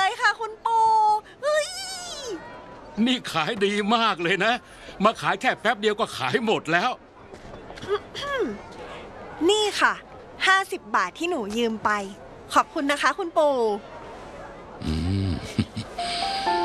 เลยค่ะคุณปู่เฮ้ยนี่ขายดีมากเลยนะมาขายแค่แป๊บเดียวก็ขายหมดแล้วนี่ค่ะ50 บาทที่หนูยืมไปขอบคุณนะคะคุณปู่